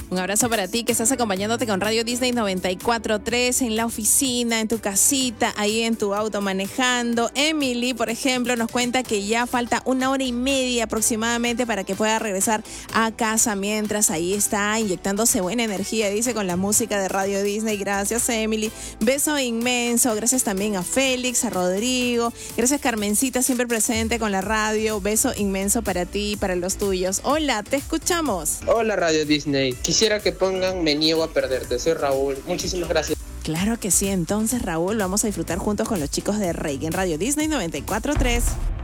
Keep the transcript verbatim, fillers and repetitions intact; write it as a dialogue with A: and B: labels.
A: Un abrazo para ti que estás acompañándote con Radio Disney noventa y cuatro punto tres en la oficina, en tu casita, ahí en tu auto manejando. Emily, por ejemplo, nos cuenta que ya falta una hora y media aproximadamente para que pueda regresar a casa, mientras ahí está inyectándose buena energía, dice, con la música de Radio Disney. Gracias, Emily. Beso inmenso. Gracias también a Félix, a Rodrigo. Gracias, Carmencita, siempre presente con la radio. Beso inmenso para ti y para los tuyos. Hola, te escuchamos.
B: Hola, Radio Disney. Quisiera que pongan Me Niego a Perderte. Soy Raúl. Muchísimas gracias.
A: Claro que sí. Entonces, Raúl, vamos a disfrutar juntos con los chicos de Reiki en Radio Disney noventa y cuatro punto tres.